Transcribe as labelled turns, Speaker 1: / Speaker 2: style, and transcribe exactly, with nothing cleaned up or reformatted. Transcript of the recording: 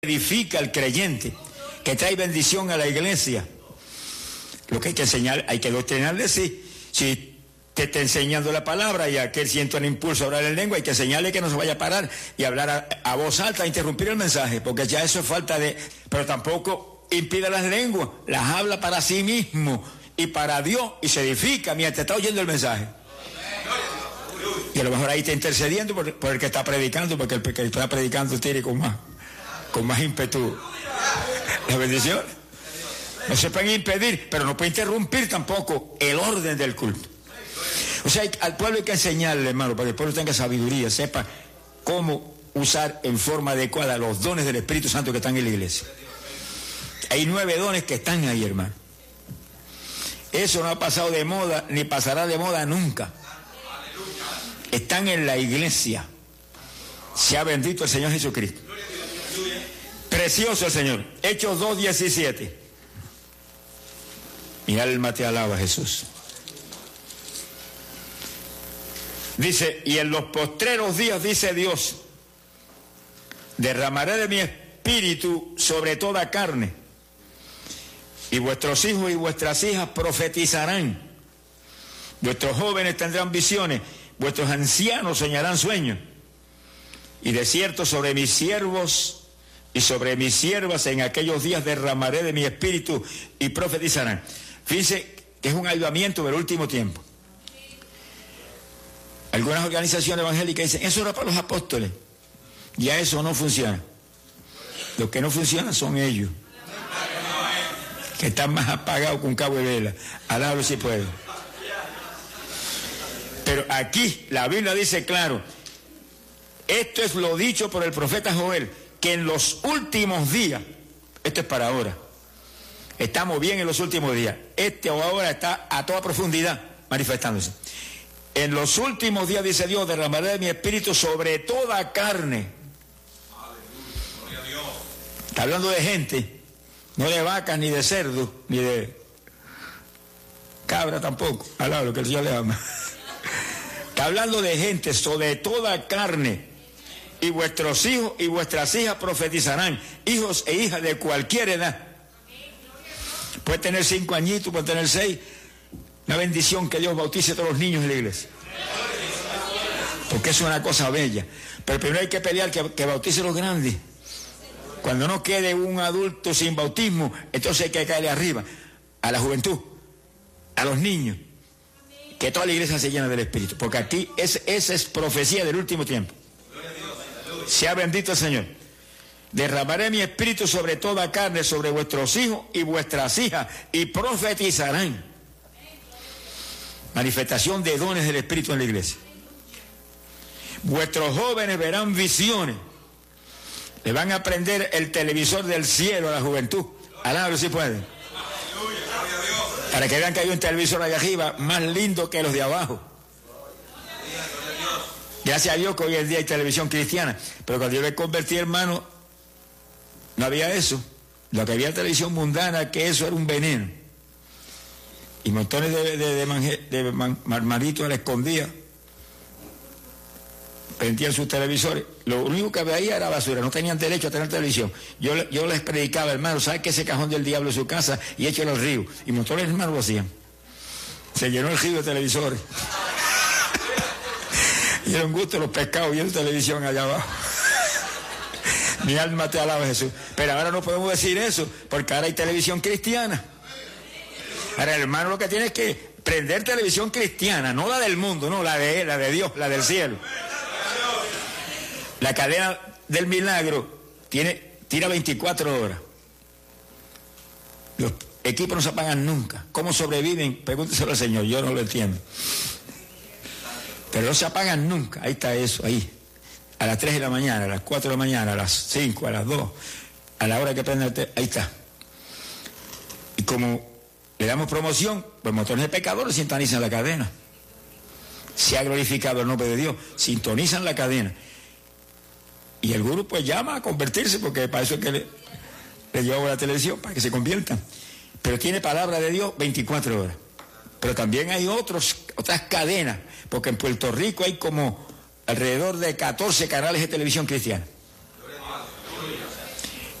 Speaker 1: edifica al creyente, que trae bendición a la iglesia. Lo que hay que enseñar, hay que doctrinarle, sí. Si te está enseñando la palabra y aquel siente un impulso a hablar en lengua, hay que enseñarle que no se vaya a parar y hablar a, a voz alta, a interrumpir el mensaje, porque ya eso es falta de... Pero tampoco impida las lenguas, las habla para sí mismo y para Dios y se edifica mientras está oyendo el mensaje. Y a lo mejor ahí está intercediendo por, por el que está predicando, porque el que está predicando tiene con más, con más ímpetu la bendición. No se pueden impedir, pero no puede interrumpir tampoco el orden del culto. O sea, al pueblo hay que enseñarle, hermano, para que el pueblo tenga sabiduría, sepa cómo usar en forma adecuada los dones del Espíritu Santo que están en la iglesia. Hay nueve dones que están ahí, hermano. Eso no ha pasado de moda, ni pasará de moda nunca. Están en la iglesia. Sea bendito el Señor Jesucristo. Precioso el Señor. Hechos dos diecisiete. Mi alma te alaba, Jesús. Dice, y en los postreros días, dice Dios, derramaré de mi espíritu sobre toda carne, y vuestros hijos y vuestras hijas profetizarán, vuestros jóvenes tendrán visiones, vuestros ancianos soñarán sueños, y de cierto sobre mis siervos y sobre mis siervas en aquellos días derramaré de mi espíritu y profetizarán. Fíjense que es un avivamiento del último tiempo. Algunas organizaciones evangélicas dicen, eso era para los apóstoles. Ya eso no funciona. Los que no funcionan son ellos, que están más apagados que un cabo de vela. Alábalo si puedo. Pero aquí la Biblia dice claro, esto es lo dicho por el profeta Joel, que en los últimos días, esto es para ahora, estamos bien en los últimos días, este o ahora está a toda profundidad manifestándose. En los últimos días, dice Dios, derramaré de mi espíritu sobre toda carne. Está hablando de gente, no de vacas, ni de cerdos, ni de cabra tampoco. Alaba lo que el Señor le ama. Está hablando de gente, sobre toda carne. Y vuestros hijos y vuestras hijas profetizarán, hijos e hijas de cualquier edad. Puede tener cinco añitos, puede tener seis. Una bendición que Dios bautice a todos los niños en la iglesia, porque es una cosa bella. Pero primero hay que pelear que, que bautice a los grandes. Cuando no quede un adulto sin bautismo, entonces hay que caerle arriba a la juventud, a los niños, que toda la iglesia se llena del Espíritu, porque aquí es, esa es profecía del último tiempo. Sea bendito el Señor. Derramaré mi espíritu sobre toda carne, sobre vuestros hijos y vuestras hijas, y profetizarán. Manifestación de dones del Espíritu en la iglesia. Vuestros jóvenes verán visiones. Le van a prender el televisor del cielo a la juventud. Alábalo si pueden. Para que vean que hay un televisor allá arriba más lindo que los de abajo. Gracias a Dios que hoy en día hay televisión cristiana. Pero cuando yo me convertí, hermano, no había eso. Lo que había televisión mundana, que eso era un veneno. Y montones de, de, de, manje, de man, marmaritos a la escondida. Prendían sus televisores. Lo único que había era basura. No tenían derecho a tener televisión. Yo, yo les predicaba, hermano, ¿sabes qué? Ese cajón del diablo en su casa y échalo al río. Y montones de hermanos lo hacían. Se llenó el río de televisores. Y era un gusto los pescados viendo televisión allá abajo. Mi alma te alaba, Jesús. Pero ahora no podemos decir eso, porque ahora hay televisión cristiana. Ahora el hermano lo que tiene es que prender televisión cristiana, no la del mundo, no, la de, la de Dios, la del cielo. La cadena del milagro tiene, tira veinticuatro horas. Los equipos no se apagan nunca. ¿Cómo sobreviven? Pregúnteselo al Señor, yo no lo entiendo. Pero no se apagan nunca. Ahí está eso, ahí. A las tres de la mañana, a las cuatro de la mañana, a las cinco, a las dos, a la hora que prende el te... ahí está. Y como le damos promoción, pues montones de pecadores sintonizan la cadena. Se ha glorificado el nombre de Dios, sintonizan la cadena. Y el gurú pues llama a convertirse, porque para eso es que le, le llevo a la televisión, para que se conviertan. Pero tiene palabra de Dios veinticuatro horas. Pero también hay otros, otras cadenas, porque en Puerto Rico hay como alrededor de catorce canales de televisión cristiana.